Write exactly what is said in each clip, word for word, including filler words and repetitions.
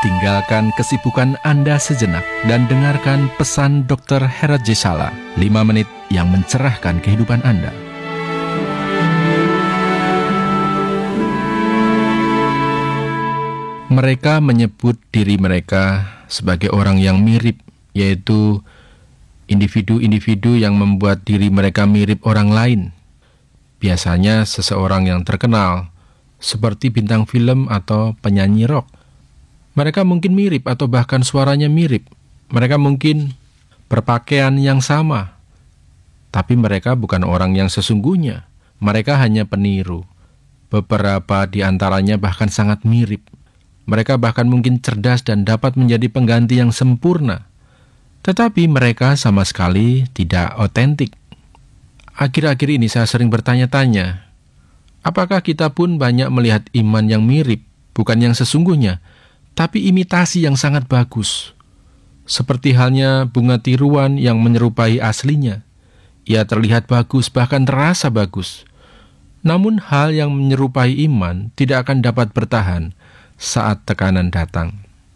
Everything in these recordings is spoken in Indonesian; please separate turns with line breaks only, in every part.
Tinggalkan kesibukan Anda sejenak dan dengarkan pesan dokter Herat Jesala, lima menit yang mencerahkan kehidupan Anda. Mereka menyebut diri mereka sebagai orang yang mirip, yaitu individu-individu yang membuat diri mereka mirip orang lain. Biasanya seseorang yang terkenal, seperti bintang film atau penyanyi rock. Mereka mungkin mirip atau bahkan suaranya mirip. Mereka mungkin berpakaian yang sama. Tapi mereka bukan orang yang sesungguhnya. Mereka hanya peniru. Beberapa di antaranya bahkan sangat mirip. Mereka bahkan mungkin cerdas dan dapat menjadi pengganti yang sempurna. Tetapi mereka sama sekali tidak otentik. Akhir-akhir ini saya sering bertanya-tanya, apakah kita pun banyak melihat iman yang mirip, bukan yang sesungguhnya, tapi imitasi yang sangat bagus. Seperti halnya bunga tiruan yang menyerupai aslinya. Ia terlihat bagus, bahkan terasa bagus. Namun hal yang menyerupai iman tidak akan dapat bertahan saat tekanan datang.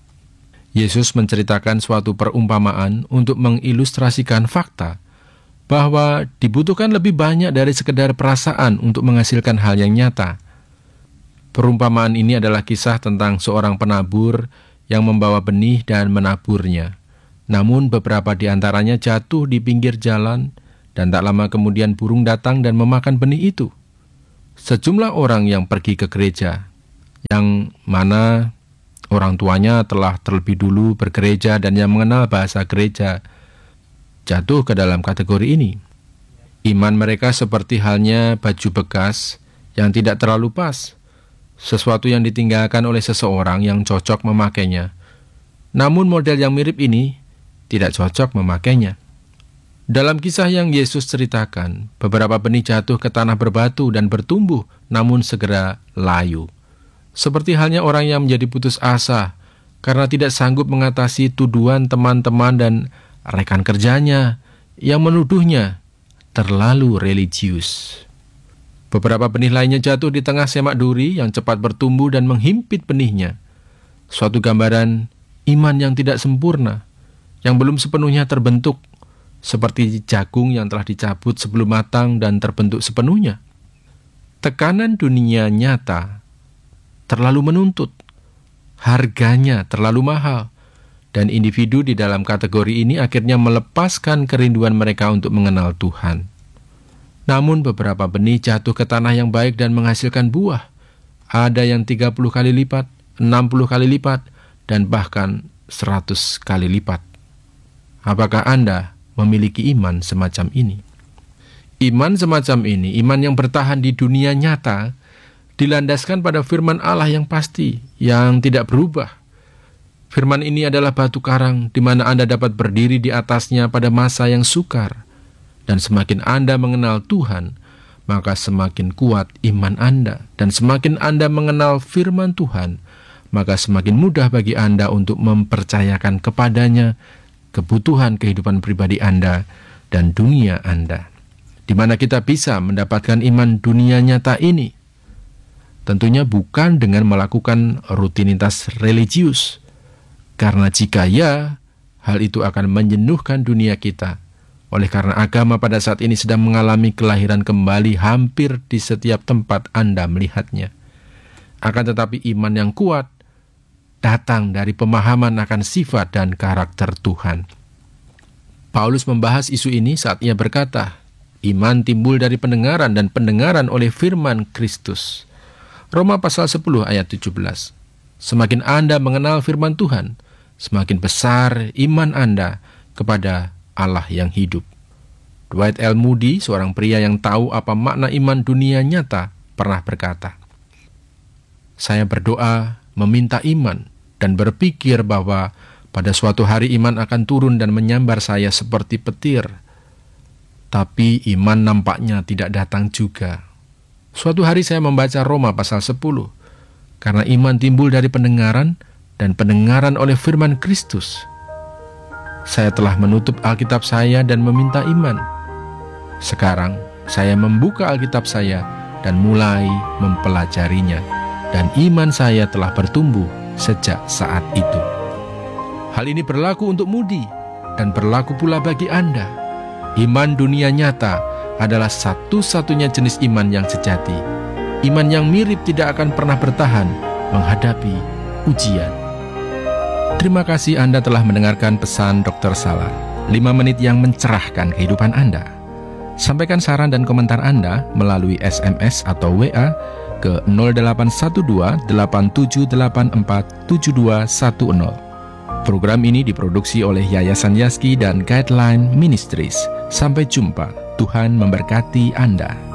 Yesus menceritakan suatu perumpamaan untuk mengilustrasikan fakta bahwa dibutuhkan lebih banyak dari sekedar perasaan untuk menghasilkan hal yang nyata. Perumpamaan ini adalah kisah tentang seorang penabur yang membawa benih dan menaburnya. Namun beberapa di antaranya jatuh di pinggir jalan dan tak lama kemudian burung datang dan memakan benih itu. Sejumlah orang yang pergi ke gereja, yang mana orang tuanya telah terlebih dulu bergereja dan yang mengenal bahasa gereja, jatuh ke dalam kategori ini. Iman mereka seperti halnya baju bekas yang tidak terlalu pas. Sesuatu yang ditinggalkan oleh seseorang yang cocok memakainya. Namun model yang mirip ini tidak cocok memakainya. Dalam kisah yang Yesus ceritakan, beberapa benih jatuh ke tanah berbatu dan bertumbuh, namun segera layu. Seperti halnya orang yang menjadi putus asa karena tidak sanggup mengatasi tuduhan teman-teman dan rekan kerjanya yang menuduhnya terlalu religius. Beberapa benih lainnya jatuh di tengah semak duri yang cepat bertumbuh dan menghimpit benihnya. Suatu gambaran iman yang tidak sempurna, yang belum sepenuhnya terbentuk, seperti jagung yang telah dicabut sebelum matang dan terbentuk sepenuhnya. Tekanan dunia nyata terlalu menuntut, harganya terlalu mahal, dan individu di dalam kategori ini akhirnya melepaskan kerinduan mereka untuk mengenal Tuhan. Namun beberapa benih jatuh ke tanah yang baik dan menghasilkan buah. Ada yang tiga puluh kali lipat, enam puluh kali lipat, dan bahkan seratus kali lipat. Apakah Anda memiliki iman semacam ini? Iman semacam ini, iman yang bertahan di dunia nyata, dilandaskan pada firman Allah yang pasti, yang tidak berubah. Firman ini adalah batu karang, di mana Anda dapat berdiri di atasnya pada masa yang sukar. Dan semakin Anda mengenal Tuhan, maka semakin kuat iman Anda. Dan semakin Anda mengenal firman Tuhan, maka semakin mudah bagi Anda untuk mempercayakan kepadanya kebutuhan kehidupan pribadi Anda dan dunia Anda. Di mana kita bisa mendapatkan iman dunia nyata ini? Tentunya bukan dengan melakukan rutinitas religius. Karena jika ya, hal itu akan menjenuhkan dunia kita. Oleh karena agama pada saat ini sedang mengalami kelahiran kembali hampir di setiap tempat Anda melihatnya. Akan tetapi iman yang kuat datang dari pemahaman akan sifat dan karakter Tuhan. Paulus membahas isu ini saat ia berkata, iman timbul dari pendengaran dan pendengaran oleh firman Kristus. Roma pasal sepuluh ayat tujuh belas. Semakin Anda mengenal firman Tuhan, semakin besar iman Anda kepada Allah yang hidup. Dwight L. Moody, seorang pria yang tahu apa makna iman dunia nyata, pernah berkata, "Saya berdoa, meminta iman, dan berpikir bahwa pada suatu hari iman akan turun dan menyambar saya seperti petir. Tapi iman nampaknya tidak datang juga. Suatu hari saya membaca Roma pasal sepuluh, karena iman timbul dari pendengaran, dan pendengaran oleh firman Kristus. Saya telah menutup Alkitab saya dan meminta iman. Sekarang saya membuka Alkitab saya dan mulai mempelajarinya, dan iman saya telah bertumbuh sejak saat itu. Hal ini berlaku untuk Moody dan berlaku pula bagi Anda. Iman dunia nyata adalah satu-satunya jenis iman yang sejati. Iman yang mirip tidak akan pernah bertahan menghadapi ujian. Terima kasih Anda telah mendengarkan pesan dokter Salar, lima menit yang mencerahkan kehidupan Anda. Sampaikan saran dan komentar Anda melalui S M S atau W A ke nol delapan satu dua delapan tujuh delapan empat tujuh dua satu nol. Program ini diproduksi oleh Yayasan Yazki dan Guideline Ministries. Sampai jumpa. Tuhan memberkati Anda.